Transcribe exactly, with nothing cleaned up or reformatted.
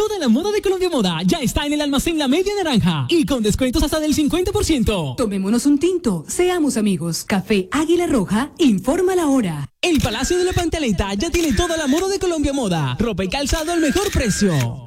Toda la moda de Colombia Moda ya está en el almacén La Media Naranja y con descuentos hasta del cincuenta por ciento. Tomémonos un tinto, seamos amigos. Café Águila Roja, informa la hora. El Palacio de la Pantaleta ya tiene toda la moda de Colombia Moda. Ropa y calzado al mejor precio.